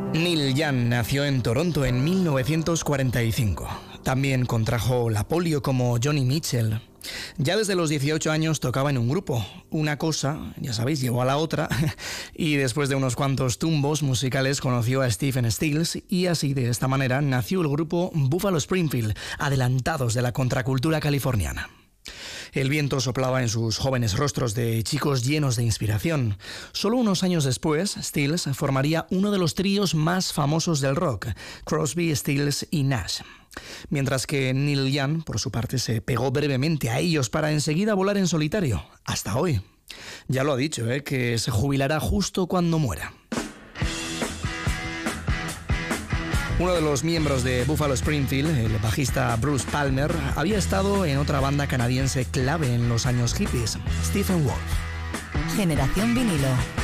Neil Young nació en Toronto en 1945. También contrajo la polio como Joni Mitchell. Ya desde los 18 años tocaba en un grupo. Una cosa, ya sabéis, llevó a la otra y después de unos cuantos tumbos musicales conoció a Stephen Stills y así de esta manera nació el grupo Buffalo Springfield, adelantados de la contracultura californiana. El viento soplaba en sus jóvenes rostros de chicos llenos de inspiración. Solo unos años después, Stills formaría uno de los tríos más famosos del rock, Crosby, Stills y Nash. Mientras que Neil Young, por su parte, se pegó brevemente a ellos para enseguida volar en solitario, hasta hoy. Ya lo ha dicho, que se jubilará justo cuando muera. Uno de los miembros de Buffalo Springfield, el bajista Bruce Palmer, había estado en otra banda canadiense clave en los años hippies, Stephen Wolf. Generación Vinilo.